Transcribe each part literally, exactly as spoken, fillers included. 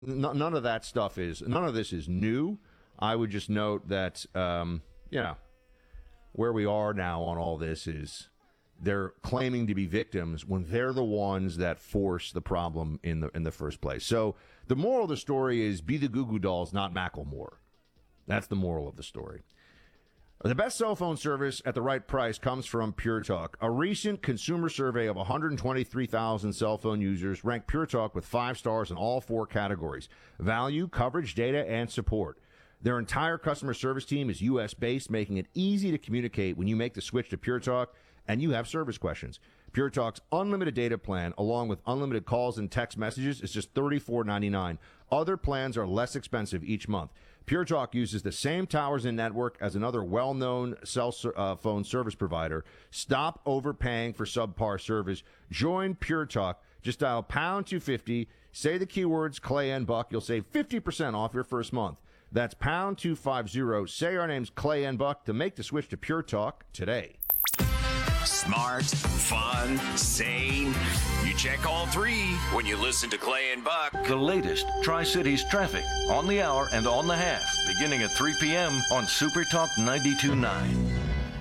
n- none of that stuff is, none of this is new. I would just note that, um, you know, where we are now on all this is they're claiming to be victims when they're the ones that force the problem in the in the first place. So the moral of the story is be the Goo Goo Dolls, not Macklemore. That's the moral of the story. The best cell phone service at the right price comes from Pure Talk. A recent consumer survey of one hundred twenty-three thousand cell phone users ranked Pure Talk with five stars in all four categories: value, coverage, data, and support. Their entire customer service team is U S based, making it easy to communicate when you make the switch to Pure Talk and you have service questions. Pure Talk's unlimited data plan, along with unlimited calls and text messages, is just thirty-four ninety-nine. Other plans are less expensive each month. Pure Talk uses the same towers and network as another well-known cell uh, phone service provider. Stop overpaying for subpar service. Join Pure Talk. Just dial pound two fifty. Say the keywords Clay and Buck. You'll save fifty percent off your first month. That's pound two fifty. Say our name's Clay and Buck to make the switch to Pure Talk today. Smart, fun, sane. You check all three when you listen to Clay and Buck. The latest Tri-Cities traffic on the hour and on the half, beginning at three p.m. on Super Talk ninety-two point nine.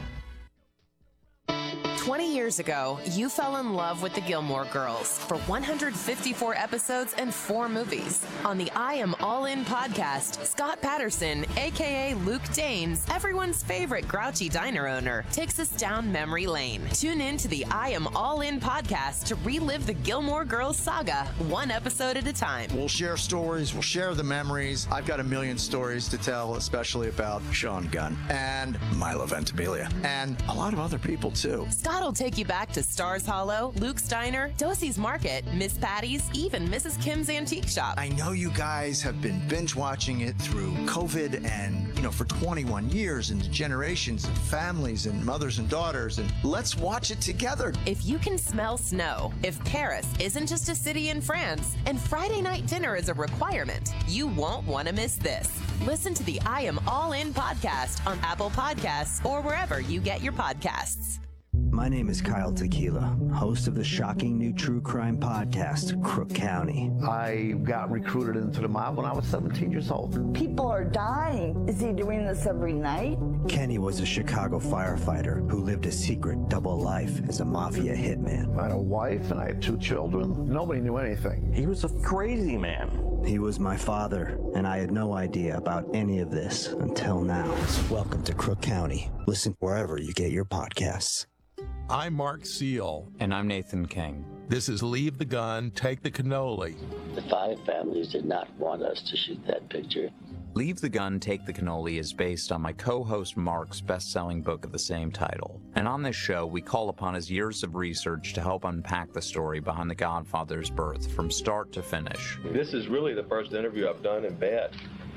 twenty years ago, you fell in love with the Gilmore Girls for one hundred fifty-four episodes and four movies. On the I Am All In podcast, Scott Patterson, a k a. Luke Danes, everyone's favorite grouchy diner owner, takes us down memory lane. Tune in to the I Am All In podcast to relive the Gilmore Girls saga, one episode at a time. We'll share stories. We'll share the memories. I've got a million stories to tell, especially about Sean Gunn and Milo Ventimiglia and a lot of other people, too. Scott will take you back to Stars Hollow, Luke's Diner, Dosey's Market, Miss Patty's, even Missus Kim's Antique Shop. I know you guys have been binge watching it through COVID and, you know, for twenty-one years, and generations of families and mothers and daughters, and let's watch it together. If you can smell snow, if Paris isn't just a city in France, and Friday night dinner is a requirement, you won't want to miss this. Listen to the I Am All In podcast on Apple Podcasts or wherever you get your podcasts. My name is Kyle Tequila, host of the shocking new true crime podcast, Crook County. I got recruited into the mob when I was seventeen years old. People are dying. Is he doing this every night? Kenny was a Chicago firefighter who lived a secret double life as a mafia hitman. I had a wife and I had two children. Nobody knew anything. He was a crazy man. He was my father, and I had no idea about any of this until now. Welcome to Crook County. Listen wherever you get your podcasts. I'm Mark Seal. And I'm Nathan King. This is Leave the Gun, Take the Cannoli. The five families did not want us to shoot that picture. Leave the Gun, Take the Cannoli is based on my co-host Mark's best-selling book of the same title. And on this show, we call upon his years of research to help unpack the story behind The Godfather's birth from start to finish. This is really the first interview I've done in bed.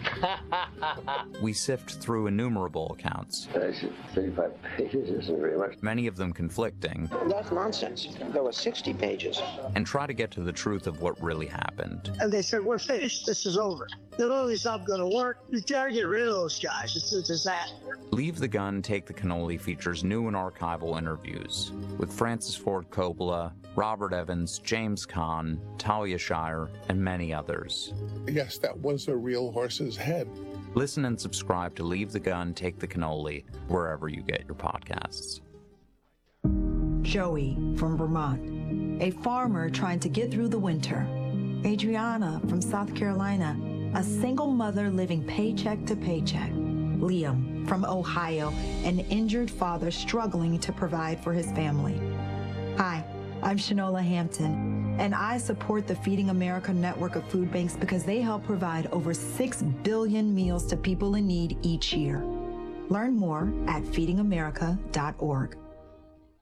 We sift through innumerable accounts. thirty-five pages isn't very much. Many of them conflicting. That's nonsense. There were sixty pages. And try to get to the truth of what really happened. And they said, we're finished. This is over. The movie's not going to work. You gotta get rid of those guys. It's a disaster. Leave the Gun, Take the Cannoli features new and archival interviews with Francis Ford Coppola, Robert Evans, James Caan, Talia Shire, and many others. Yes, that was a real horse's head. Listen and subscribe to Leave the Gun, Take the Cannoli wherever you get your podcasts. Joey from Vermont, a farmer trying to get through the winter. Adriana from South Carolina, a single mother living paycheck to paycheck. Liam from Ohio, an injured father struggling to provide for his family. Hi, I'm Shanola Hampton, and I support the Feeding America network of food banks because they help provide over six billion meals to people in need each year. Learn more at feeding america dot org.